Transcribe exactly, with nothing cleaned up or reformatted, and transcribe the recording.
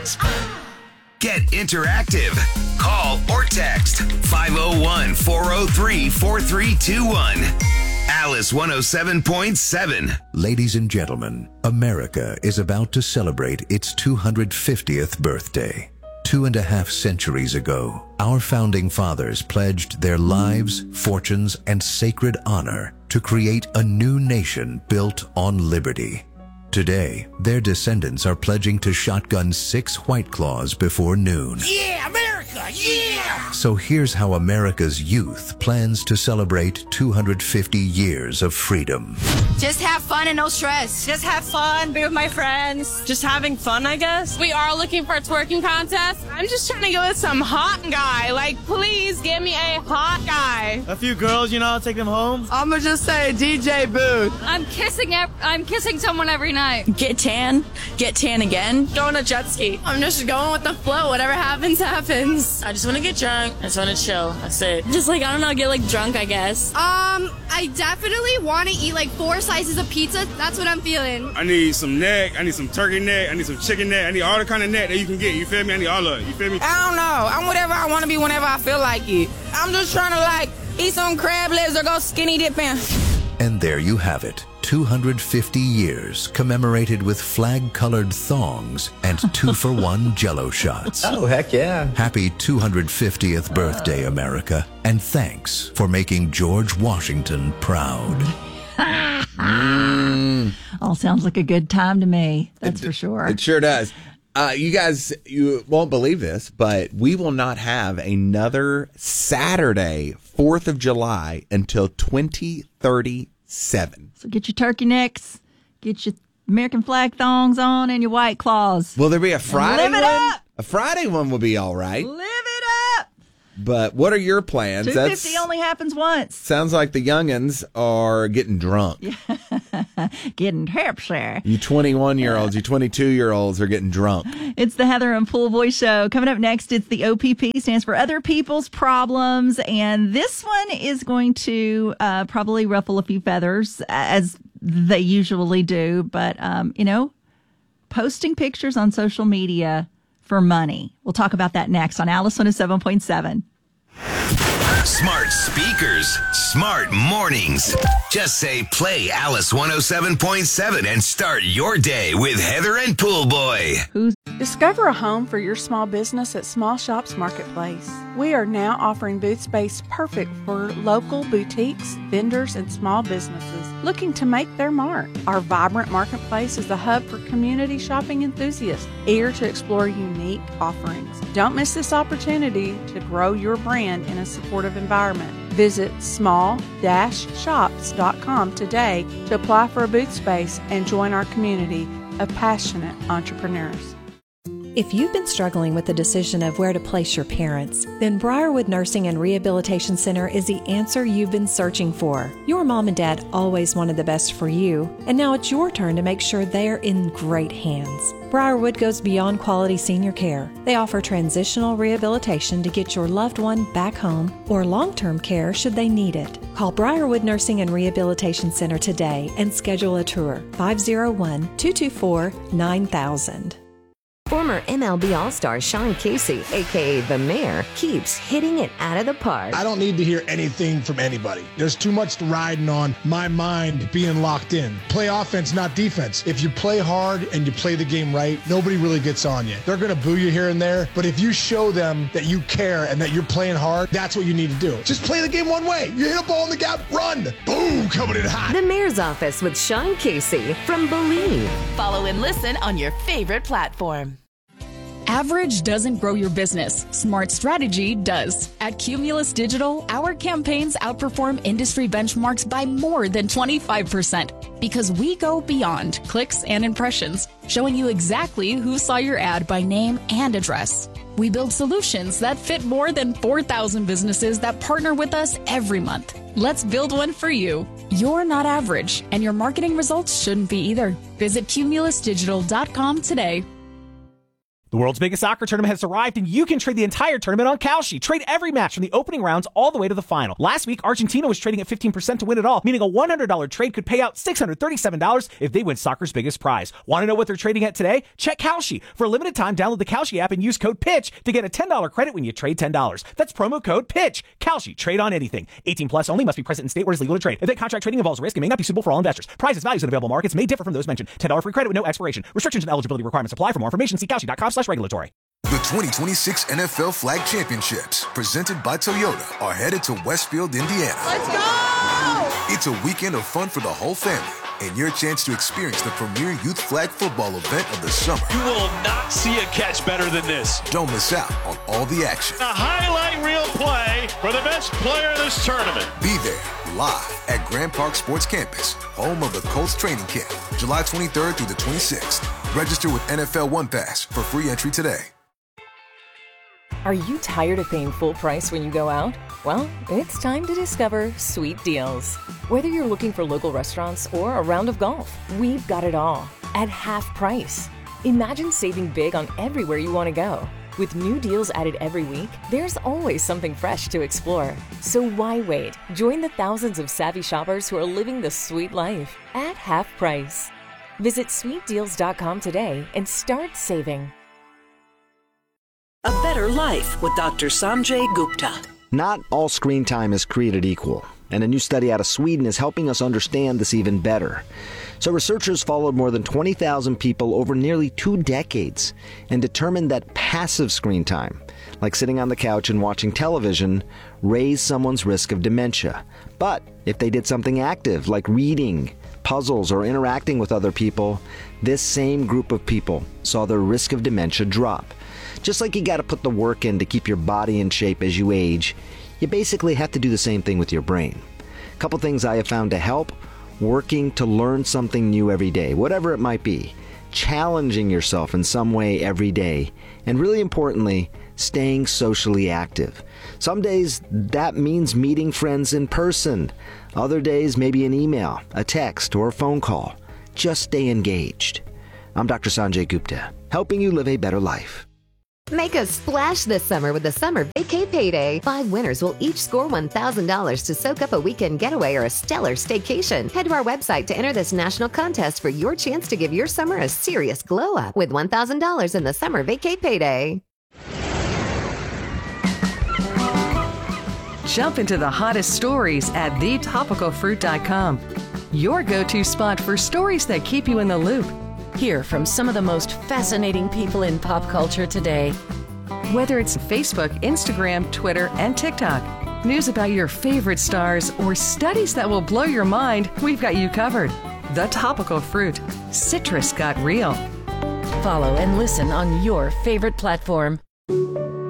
Get interactive. Call or text five oh one, four oh three, four three two one. Alice one oh seven point seven. Ladies and gentlemen, America is about to celebrate its two hundred fiftieth birthday. Two and a half centuries ago, our founding fathers pledged their lives, fortunes, and sacred honor to create a new nation built on liberty. Today, their descendants are pledging to shotgun six White Claws before noon. Yeah, America, yeah! So here's how America's youth plans to celebrate two hundred fifty years of freedom. Just have fun and no stress. Just have fun, be with my friends. Just having fun, I guess. We are looking for a twerking contest. I'm just trying to get with some hot guy. Like, please give me a hot guy. A few girls, you know, take them home. I'm gonna just say D J booth. I'm kissing. Ev- I'm kissing someone every night. Get tan, get tan again. Go on a jet ski. I'm just going with the flow. Whatever happens, happens. I just want to get drunk. I just want to chill. That's it. Just like, I don't know, get like drunk, I guess. Um, I definitely want to eat like four slices of pizza. That's what I'm feeling. I need some neck. I need some turkey neck. I need some chicken neck. I need all the kind of neck that you can get. You feel me? I need all of it. You feel me? I don't know. I'm whatever I want to be whenever I feel like it. I'm just trying to like eat some crab legs or go skinny dipping. And there you have it. two hundred fifty years commemorated with flag-colored thongs and two-for-one Jell-O shots. Oh, heck yeah. Happy two hundred fiftieth birthday, America. And thanks for making George Washington proud. mm. All sounds like a good time to me. That's it, for sure. It sure does. Uh, you guys, you won't believe this, but we will not have another Saturday, fourth of July, until twenty thirty-seven. So get your turkey necks, get your American flag thongs on, and your White Claws. Will there be a Friday Live it one? up. A Friday one will be all right. Live it up. But what are your plans? two hundred fifty only happens once. Sounds like the youngins are getting drunk. Getting tipsy. You twenty-one-year-olds, you twenty-two-year-olds are getting drunk. It's the Heather and Pool Boy Show. Coming up next, it's the O P P, stands for Other People's Problems. And this one is going to uh, probably ruffle a few feathers, as they usually do. But, um, you know, posting pictures on social media for money. We'll talk about that next on Alice one oh seven point seven. Smart speakers, smart mornings. Just say play Alice one oh seven point seven and start your day with Heather and Pool Boy. Who's Discover a home for your small business at Small Shops Marketplace. We are now offering booth space perfect for local boutiques, vendors, and small businesses looking to make their mark. Our vibrant marketplace is a hub for community shopping enthusiasts eager to explore unique offerings. Don't miss this opportunity to grow your brand in a supportive environment. Visit small dash shops dot com today to apply for a booth space and join our community of passionate entrepreneurs. If you've been struggling with the decision of where to place your parents, then Briarwood Nursing and Rehabilitation Center is the answer you've been searching for. Your mom and dad always wanted the best for you, and now it's your turn to make sure they're in great hands. Briarwood goes beyond quality senior care. They offer transitional rehabilitation to get your loved one back home or long-term care should they need it. Call Briarwood Nursing and Rehabilitation Center today and schedule a tour. five oh one, two two four, nine thousand. Former M L B All-Star Sean Casey, a k a. The Mayor, keeps hitting it out of the park. I don't need to hear anything from anybody. There's too much riding on my mind being locked in. Play offense, not defense. If you play hard and you play the game right, nobody really gets on you. They're going to boo you here and there, but if you show them that you care and that you're playing hard, that's what you need to do. Just play the game one way. You hit a ball in the gap, run. Boom, coming in hot. The Mayor's Office with Sean Casey from Believe. Follow and listen on your favorite platform. Average doesn't grow your business. Smart strategy does. At Cumulus Digital, our campaigns outperform industry benchmarks by more than twenty-five percent because we go beyond clicks and impressions, showing you exactly who saw your ad by name and address. We build solutions that fit more than four thousand businesses that partner with us every month. Let's build one for you. You're not average, and your marketing results shouldn't be either. Visit cumulus digital dot com today. The world's biggest soccer tournament has arrived, and you can trade the entire tournament on Kalshi. Trade every match from the opening rounds all the way to the final. Last week, Argentina was trading at fifteen percent to win it all, meaning a one hundred dollars trade could pay out six hundred thirty-seven dollars if they win soccer's biggest prize. Want to know what they're trading at today? Check Kalshi. For a limited time, download the Kalshi app and use code PITCH to get a ten dollars credit when you trade ten dollars. That's promo code PITCH. Kalshi. Trade on anything. eighteen plus only. Must be present in state where it's legal to trade. Event contract trading involves risk and may not be suitable for all investors. Prices, values, and available markets may differ from those mentioned. ten dollars free credit with no expiration. Restrictions and eligibility requirements apply. For more information, see Kalshi.com slash regulatory. The twenty twenty-six N F L Flag Championships, presented by Toyota, are headed to Westfield, Indiana. Let's go! It's a weekend of fun for the whole family and your chance to experience the premier youth flag football event of the summer. You will not see a catch better than this. Don't miss out on all the action. A highlight reel play for the best player of this tournament. Be there live at Grand Park Sports Campus, home of the Colts training camp, July twenty-third through the twenty-sixth. Register with N F L One Pass for free entry today. Are you tired of paying full price when you go out? Well, it's time to discover Sweet Deals. Whether you're looking for local restaurants or a round of golf, we've got it all at half price. Imagine saving big on everywhere you want to go. With new deals added every week, there's always something fresh to explore. So why wait? Join the thousands of savvy shoppers who are living the sweet life at half price. Visit sweet deals dot com today and start saving. A Better Life with Doctor Sanjay Gupta. Not all screen time is created equal, and a new study out of Sweden is helping us understand this even better. So researchers followed more than twenty thousand people over nearly two decades and determined that passive screen time, like sitting on the couch and watching television, raised someone's risk of dementia. But if they did something active, like reading, puzzles, or interacting with other people, this same group of people saw their risk of dementia drop. Just like you got to put the work in to keep your body in shape as you age, you basically have to do the same thing with your brain. A couple things I have found to help: working to learn something new every day, whatever it might be, challenging yourself in some way every day, and really importantly, staying socially active. Some days that means meeting friends in person. Other days maybe an email, a text, or a phone call. Just stay engaged. I'm Doctor Sanjay Gupta, helping you live a better life. Make a splash this summer with the Summer Vacay Payday. Five winners will each score one thousand dollars to soak up a weekend getaway or a stellar staycation. Head to our website to enter this national contest for your chance to give your summer a serious glow up with one thousand dollars in the Summer Vacay Payday. Jump into the hottest stories at the topical fruit dot com. Your go-to spot for stories that keep you in the loop. Hear from some of the most fascinating people in pop culture today. Whether it's Facebook, Instagram, Twitter, and TikTok, news about your favorite stars, or studies that will blow your mind, we've got you covered. The Topical Fruit. Citrus got real. Follow and listen on your favorite platform.